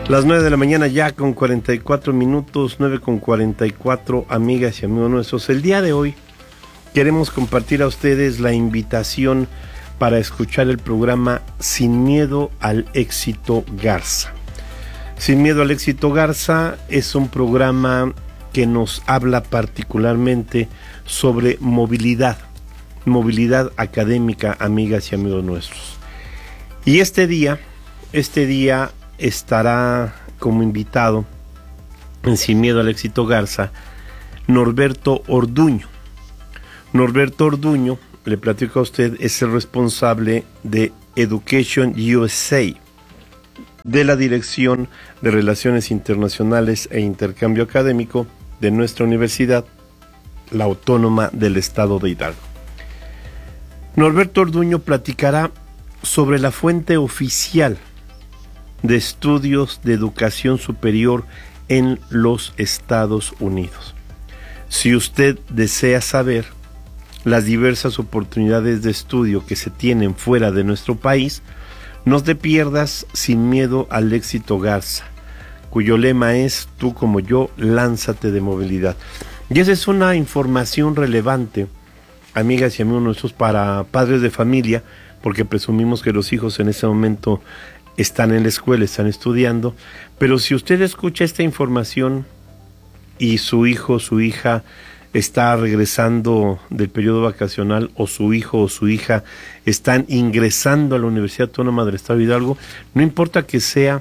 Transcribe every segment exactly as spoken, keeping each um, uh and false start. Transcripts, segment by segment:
Las nueve de la mañana ya con cuarenta y cuatro minutos, nueve con cuarenta y cuatro, amigas y amigos nuestros. El día de hoy queremos compartir a ustedes la invitación para escuchar el programa Sin Miedo al Éxito Garza. Sin Miedo al Éxito Garza es un programa que nos habla particularmente sobre movilidad, movilidad académica, amigas y amigos nuestros. Y este día, este día estará como invitado en Sin Miedo al Éxito Garza Norberto Orduño. Norberto Orduño, le platico a usted, es el responsable de Education U S A, de la Dirección de Relaciones Internacionales e Intercambio Académico de nuestra universidad, la Autónoma del Estado de Hidalgo. Norberto Orduño platicará sobre la fuente oficial de estudios de educación superior en los Estados Unidos. Si usted desea saber las diversas oportunidades de estudio que se tienen fuera de nuestro país, no te pierdas Sin Miedo al Éxito Garza, cuyo lema es Tú como yo, lánzate de movilidad. Y esa es una información relevante, amigas y amigos nuestros, para padres de familia, porque presumimos que los hijos en ese momento están en la escuela, están estudiando, pero si usted escucha esta información y su hijo, su hija está regresando del periodo vacacional, o su hijo o su hija están ingresando a la Universidad Autónoma del Estado de Hidalgo, no importa que sea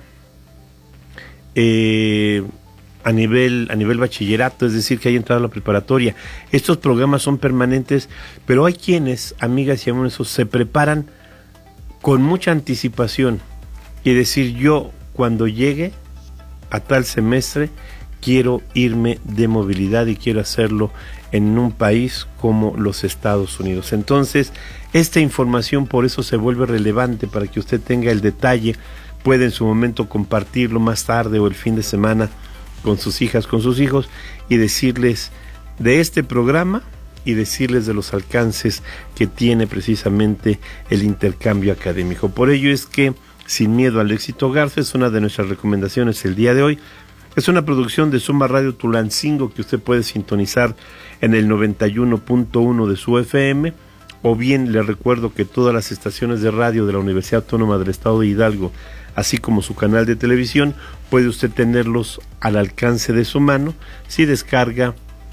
eh, a nivel, a nivel bachillerato, es decir, que haya entrado a la preparatoria, estos programas son permanentes, pero hay quienes, amigas y amigos, se preparan con mucha anticipación y decir, yo cuando llegue a tal semestre quiero irme de movilidad y quiero hacerlo en un país como los Estados Unidos. Entonces, esta información por eso se vuelve relevante, para que usted tenga el detalle, puede en su momento compartirlo más tarde o el fin de semana con sus hijas, con sus hijos, y decirles de este programa y decirles de los alcances que tiene precisamente el intercambio académico. Por ello es que Sin Miedo al Éxito Garza es una de nuestras recomendaciones el día de hoy. Es una producción de Suma Radio Tulancingo, que usted puede sintonizar en el noventa y uno punto uno de su F M, o bien le recuerdo que todas las estaciones de radio de la Universidad Autónoma del Estado de Hidalgo, así como su canal de televisión, puede usted tenerlos al alcance de su mano si descarga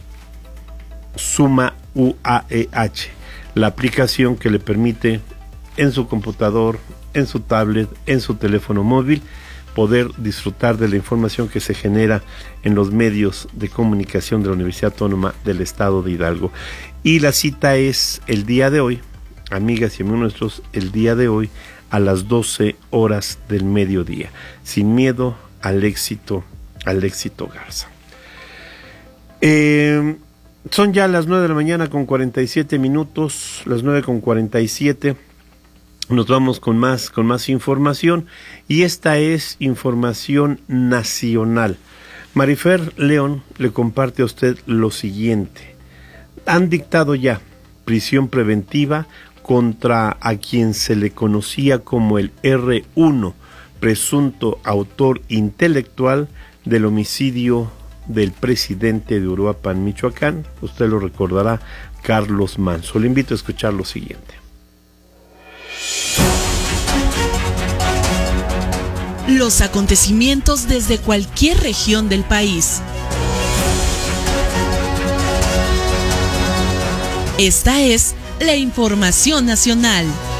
Suma U A E H, la aplicación que le permite en su computador, en su tablet, en su teléfono móvil, poder disfrutar de la información que se genera en los medios de comunicación de la Universidad Autónoma del Estado de Hidalgo. Y la cita es el día de hoy, amigas y amigos nuestros, el día de hoy a las doce horas del mediodía. Sin Miedo al Éxito, al Éxito Garza. Eh, son ya las nueve de la mañana con cuarenta y siete minutos, las nueve con cuarenta y siete. Nos vamos con más, con más información, y esta es información nacional. Marifer León le comparte a usted lo siguiente. Han dictado ya prisión preventiva contra a quien se le conocía como el erre uno, presunto autor intelectual del homicidio del presidente de Uruapan, Michoacán. Usted lo recordará, Carlos Manso. Le invito a escuchar lo siguiente. Los acontecimientos desde cualquier región del país. Esta es la información nacional.